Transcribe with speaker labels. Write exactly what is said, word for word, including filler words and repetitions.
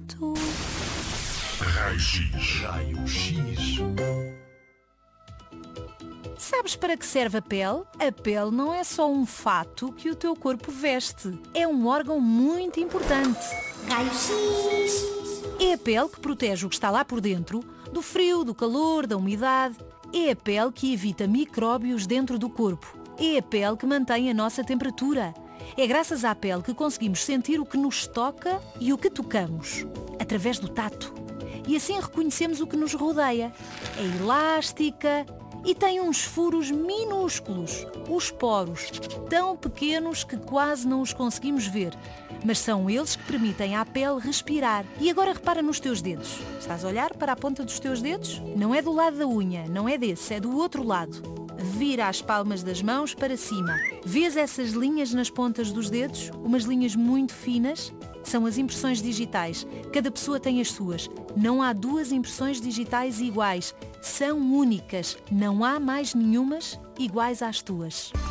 Speaker 1: fato.
Speaker 2: Raio-X. Raio-X.
Speaker 1: Sabes para que serve a pele? A pele não é só um fato que o teu corpo veste. É um órgão muito importante.
Speaker 3: Raio-X.
Speaker 1: É a pele que protege o que está lá por dentro do frio, do calor, da umidade. É a pele que evita micróbios dentro do corpo. É a pele que mantém a nossa temperatura. É graças à pele que conseguimos sentir o que nos toca e o que tocamos, através do tato. E assim reconhecemos o que nos rodeia. É elástica e tem uns furos minúsculos, os poros, tão pequenos que quase não os conseguimos ver. Mas são eles que permitem à pele respirar. E agora repara nos teus dedos. Estás a olhar para a ponta dos teus dedos? Não é do lado da unha, não é desse, é do outro lado. Vira as palmas das mãos para cima. Vês essas linhas nas pontas dos dedos? Umas linhas muito finas? São as impressões digitais. Cada pessoa tem as suas. Não há duas impressões digitais iguais. São únicas. Não há mais nenhumas iguais às tuas.